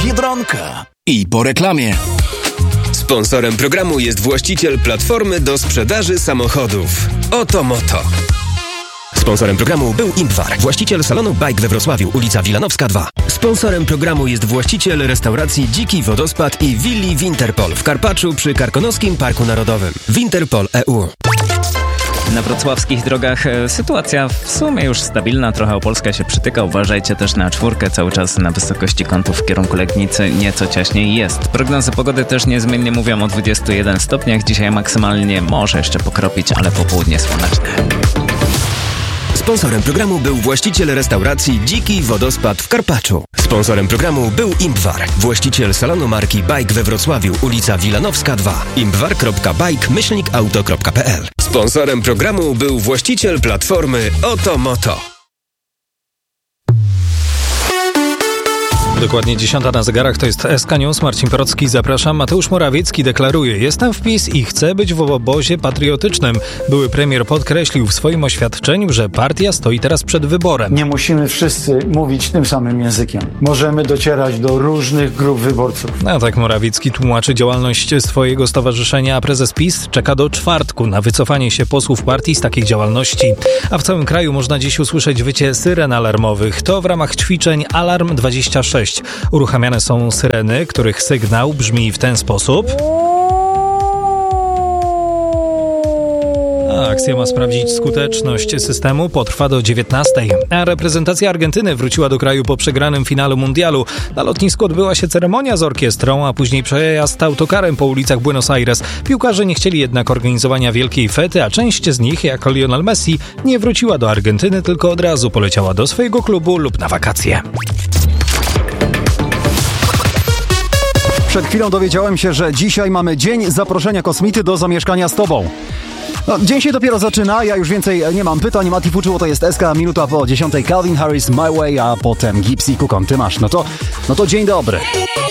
Biedronka. I po reklamie. Sponsorem programu jest właściciel platformy do sprzedaży samochodów Oto Moto. Sponsorem programu był Impwar, właściciel salonu Bike we Wrocławiu, ulica Wilanowska 2. Sponsorem programu jest właściciel restauracji Dziki Wodospad i willi Winterpol w Karpaczu przy Karkonoskim Parku Narodowym. Winterpol EU. Na wrocławskich drogach sytuacja w sumie już stabilna, trochę Opolska się przytyka, uważajcie też na czwórkę, cały czas na wysokości kątów w kierunku Legnicy nieco ciaśniej jest. Prognozy pogody też niezmiennie mówią o 21 stopniach, dzisiaj maksymalnie może jeszcze pokropić, ale popołudnie słoneczne. Sponsorem programu był właściciel restauracji Dziki Wodospad w Karpaczu. Sponsorem programu był Impwar, właściciel salonu marki Bike we Wrocławiu, ulica Wilanowska 2. impwar.bike-auto.pl. Sponsorem programu był właściciel platformy Oto Moto. Dokładnie 10 na zegarach, to jest SK News. Marcin Porocki, zapraszam. Mateusz Morawiecki deklaruje: jestem w PiS i chcę być w obozie patriotycznym. Były premier podkreślił w swoim oświadczeniu, że partia stoi teraz przed wyborem. Nie musimy wszyscy mówić tym samym językiem. Możemy docierać do różnych grup wyborców. A tak Morawiecki tłumaczy działalność swojego stowarzyszenia, a prezes PiS czeka do czwartku na wycofanie się posłów partii z takiej działalności. A w całym kraju można dziś usłyszeć wycie syren alarmowych. To w ramach ćwiczeń Alarm 26. Uruchamiane są syreny, których sygnał brzmi w ten sposób. Akcja ma sprawdzić skuteczność systemu, potrwa do 19. A reprezentacja Argentyny wróciła do kraju po przegranym finale mundialu. Na lotnisku odbyła się ceremonia z orkiestrą, a później przejazd autokarem po ulicach Buenos Aires. Piłkarze nie chcieli jednak organizowania wielkiej fety, a część z nich, jak Lionel Messi, nie wróciła do Argentyny, tylko od razu poleciała do swojego klubu lub na wakacje. Przed chwilą dowiedziałem się, że dzisiaj mamy dzień zaproszenia kosmity do zamieszkania z tobą. No, dzień się dopiero zaczyna, ja już więcej nie mam pytań. Mati Fuczuło, to jest SK, minuta po 10. Calvin Harris, My Way, a potem Gypsy Kukon. Ty masz, no to dzień dobry.